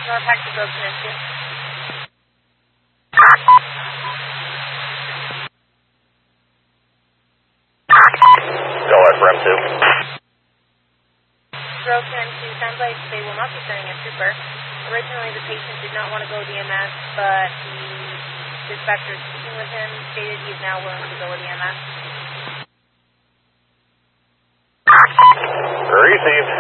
North Hector broken into. Go ahead for M2. Broken into, sounds like they will not be sending a trooper. Originally, the patient did not want to go with EMS, but the dispatcher speaking with him stated he is now willing to go with EMS. Received.